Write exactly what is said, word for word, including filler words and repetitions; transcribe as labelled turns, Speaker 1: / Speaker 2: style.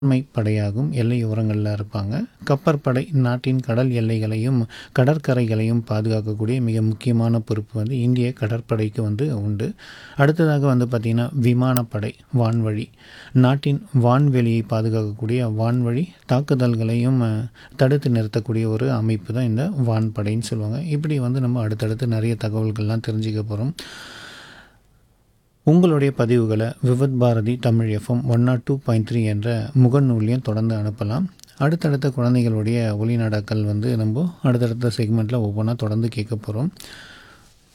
Speaker 1: My படையாகும். எல்லையோரங்கள்ல இருப்பாங்க. கப்பற்படை நாட்டின் கடல் எல்லைகளையும், கடற்கரைகளையும் பாதுகாக்கக்கூடிய மிக முக்கியமான பொறுப்பு வந்து இந்திய கடற்படைக்கு வந்து உண்டு. அடுத்ததாக வந்து பார்த்திங்கன்னா, விமானப்படை, வான்வழி. நாட்டின் வான்வெளியை பாதுகாக்கக்கூடிய வான்வழி தாக்குதல்களையும் அ, தடுத்து நிறுத்தக்கூடிய ஒரு அமைப்பு தான் இந்த வான்படைன்னு சொல்லுவாங்க. இப்படி வந்து நம்ம அடுத்தடுத்து நிறைய தகவல்கள்லாம் தெரிஞ்சுக்க போகிறோம். உங்களுடைய பதிவுகளை Vividh Bharathi Tamil FM one not two point three என்ற முகநூல்லையும் தொடர்ந்து அனுப்பலாம். அடுத்தடுத்த குழந்தைகளுடைய ஒளிநாடாக்கள் வந்து நம்ம அடுத்தடுத்த செக்மெண்ட்டில் ஒவ்வொன்றா தொடர்ந்து கேட்க போகிறோம்.